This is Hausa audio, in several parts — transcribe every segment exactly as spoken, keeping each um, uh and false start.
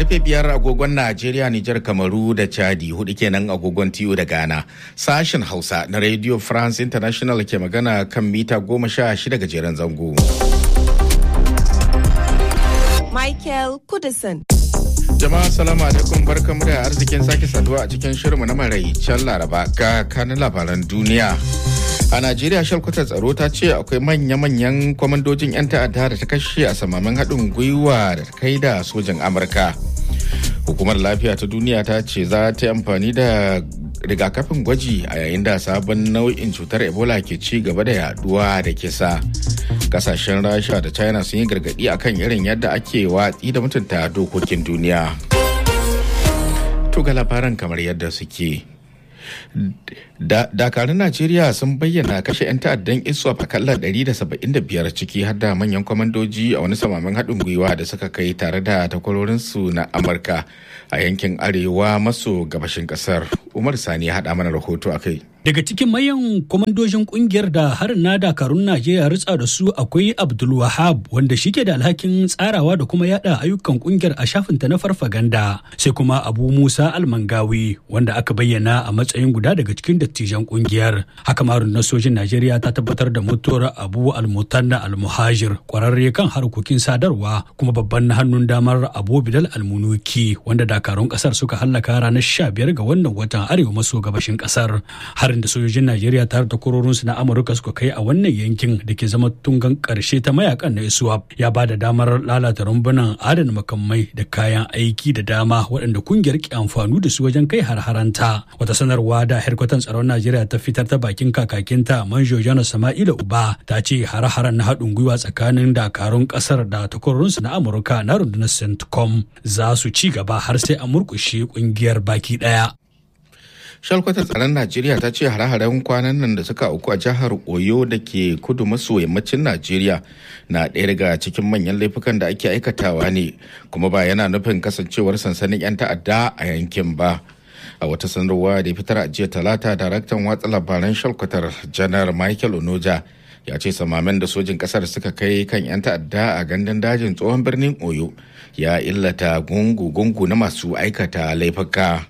Karfe biyar agogon Najeriya, Nijar, Kamaru da Chadi, hudu kenan agogon T U da Ghana. Sashen Hausa na Radio France International ke magana kan mita goma sha shida gajeren zango. Michael Kudison. Jama'a salamu alaikum, barkamu da arzikin sake saduwa a cikin shirinmu na maraicen Laraba ga kanin labaran duniya. A Najeriya, shalkwatar tsaro ta ce akwai manya-manyan kwamandojin 'yan ta'adda da ta kashe a samamin haɗin gwiwa da ta kai da sojan Amurka. Hukumar lafiya ta duniya ta ce za ta yi amfani da rigakafin gwaji a yayin da sabon nau'in cutar Ebola ke ci gaba da yaduwa da kisa. Kasashen Rasha da China sun yi gargaɗi akan irin yadda ake watsi da mutunta dokokin duniya. To ga labaran kamar yadda suke. Dakarun Najeriya sun bayyana kashe 'yan ta'addan ISWAP akalla ɗari da saba'in da biyar ciki har da manyan kwamandoji a wani samamin haɗin gwiwa da suka kai tare da takwarorinsu na Amurka a yankin arewa maso gabashin ƙasar. Umar Sani ya haɗa mana rahoto a kai. Daga cikin mayan kwamandojin kungiyar da harin na dakarun Najeriya ritsa da su akwai Abdulwahab wanda shi ke da alhakin tsarawa da kuma yada ayyukan kungiyar a shafinta na farfaganda, sai kuma Abu Musa Almangawi wanda aka bayyana a matsayin guda daga cikin dattijan kungiyar. Haka ma rundunar sojin Najeriya ta tabbatar da mutuwar Abu Almutanna Almuhajir, kwararre kan harkokin sadarwa kuma babban na hannun damar Abu Bidal Almunuki wanda dakarun kasar suka hallaka ranar sha biyar ga wannan watan arewa maso gabashin kasar. Harin da sojojin Najeriya tare da takwarorinsu na Amurka suka kai a wannan yankin da ke zama tungan karshe ta mayakan na ISWAP ya ba da damar lalata rumbunan adana makamai da kayan aiki da dama waɗanda kungiyar ke amfani da su wajen kai har-haranta. Wata sanarwa da harkwatan tsaron Najeriya ta fitar ta bakin kakakinta Manjo Jana Sama'ila Uba ta ce har-haren na haɗin gwiwa tsakanin dakarun ƙasar da takwarorinsu na Amurka na rundunar CENTCOM za su ci gaba har sai a murƙushe kungiyar baki ɗaya. Shalkwatar tsaron Najeriya ta ce hare-haren kwanan nan da suka auku a jihar Oyo da ke kudu maso yammacin Najeriya na ɗaya daga cikin manyan laifukan da ake aikatawa ne, kuma ba yana nufin kasancewar sansanin 'yan ta'adda a yankin ba. A wata sanarwa da ya fitar a jiya Talata, daraktan watsa labaran shalkwatar Janar Michael Onoja ya ce samamen da sojin kasar suka kai kan 'yan ta'adda a gandun dajin tsohon birnin Oyo ya illata gungu-gungu na masu aikata laifuka.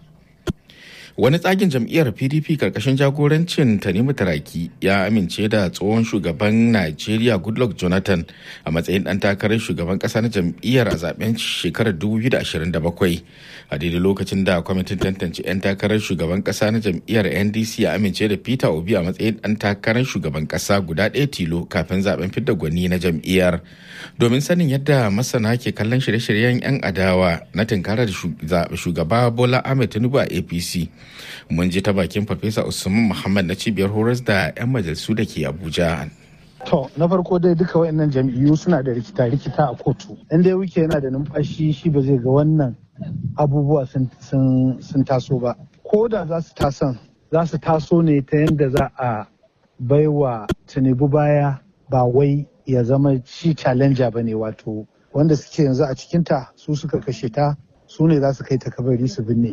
Wani tsagin jam'iyyar P D P karkashin jagorancin Tanimu Taraki ya amince da tsohon shugaban Najeriya Goodluck Jonathan a matsayin ɗan takarar shugaban ƙasa na jam'iyyar a zaben shekarar dubu biyu da ashirin da bakwai. A daidai lokacin da kwamitin tantance 'yan takarar shugaban ƙasa na jam'iyyar N D C ya amince da Peter Obi a matsayin ɗan takarar shugaban ƙasa guda ɗaya tilo kafin zaben fidda gwani na jam'iyyar. Domin sanin yadda masana ke kallon shirye-shiryen 'yan adawa na tunkarar shugaba Bola Ahmed Tinubu a A P C. Mun ji ta bakin Farfesa Usman Muhammad na cibiyar horas da 'yan majalisu da ke Abuja. To, na farko dai duka waɗannan jam'iyyu suna da rikita-rikita a kotu. In dai wuke yana da numfashi shi ba zai ga wannan abubuwa sun taso ba. Ko da za su tason, za su taso ne ta yadda za a baiwa Tinubu baya, ba wai ya zama shi challenger ba ne, wato wanda suke yanzu a cikinta su suka kashe ta, su ne za su kai ta kabari su binne.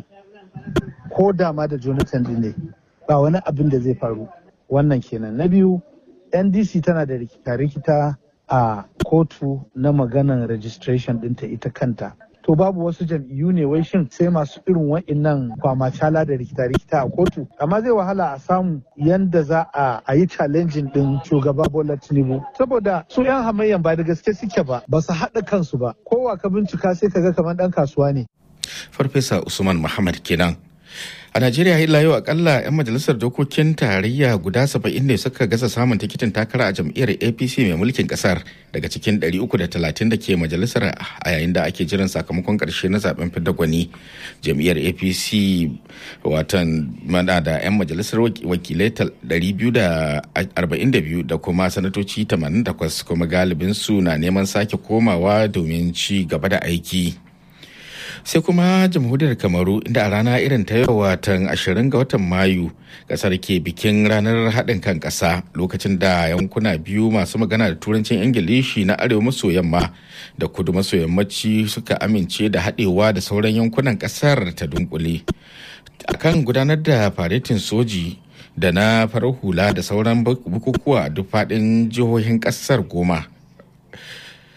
Ko dama da Jonathan din ne ba wani abin da zai faru. Wannan kenan. Na biyu, N D C tana da rikita-rikita a kotu na maganan registration ɗinta ita kanta. To babu wasu jam'iyyu ne wai shin sai masu irin wa'innan kwamacala da rikita-rikita a kotu. Amma zai wahala a samu yanda za a yi challenging din shugaba Bola Tinubu. Saboda su 'yan hamayyan ba da gaske suke ba, ba su haɗa kansu ba. Kowa ka bincika sai ka ga kamar ɗan kasuwa ne. Farfesa Usman Muhammad kenan. A Najeriya illa yau akalla 'yan majalisar dokokin tarayya guda saba'in ne suka gasa samun tikitin takara a jam'iyyar A P C mai mulkin kasar daga cikin ɗari uku da talatin da ke majalisar a yayin da ake jiran sakamakon ƙarshe na zaben fidda gwani. Jam'iyyar A P C watan mana da 'yan majalisar wakilai ɗari biyu da arba'in da biyu da kuma sanatoci tamanin da takwas, kuma galibin su na neman sake komawa domin ci gaba da aiki. Sai kuma jamhuriyar Kamaru, inda a rana irin ta yau watan ashirin ga watan Mayu kasar ke bikin ranar haɗin kan ƙasa, lokacin da yankuna biyu masu magana da turancin Ingilishi na arewa maso yamma da kudu maso yammaci suka amince da haɗewa da sauran yankunan ƙasar ta dunkule. Akan gudanar da faretin soji da na farar hula da sauran bukukuwa duk faɗin jihohin ƙasar goma.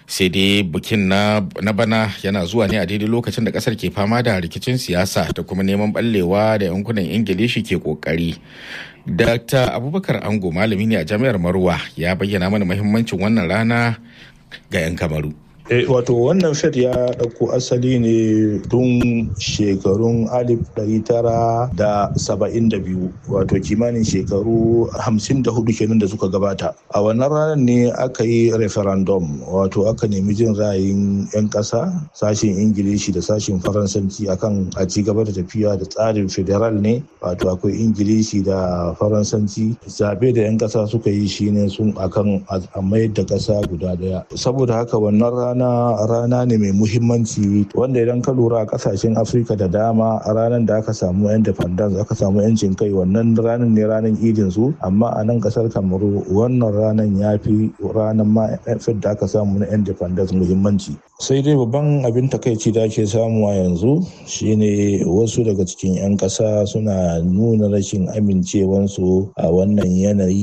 sai dai bikin na, na bana yana zuwa ne a daidai lokacin da kasar ke fama da rikicin siyasa da kuma neman ballewa da yankunan ingilishi ke kokari. Dakta Abubakar Ango malami ne a jami'ar Marwa ya bayyana mana muhimmancin wannan rana ga 'yan Kamaru. E, wato wannan fed ya ɗauko asali ne tun shekarun alif ɗari tara da saba'in da biyu wato kimanin shekaru hamsin da hudu kenan da suka gabata. A wannan ranar ne aka yi referendum wato aka nemi jin ra'ayin 'yan ƙasa sashen ingilishi da sashen faransanci akan a ci gaba da tafiya da tsarin federal ne wato akwai ingilishi da faransanci. Zabe da 'yan ƙasa suka yi shine sun akan a mayar da ƙasa guda ɗaya. Saboda haka wannan rana rana rana ne mai muhimmanci wanda idan ka lura a kasashen Afirka da dama a ranar da aka samu independence aka samu yancin kai wannan ranar ne ranar idin su, amma a nan kasar Kamaru wannan ranar ya fi ranar ma da aka samu na independence muhimmanci. Sai dai babban abin takaici da ake samu a yanzu shine wasu daga cikin 'yan kasa suna nuna rashin amincewansu a wannan yanayi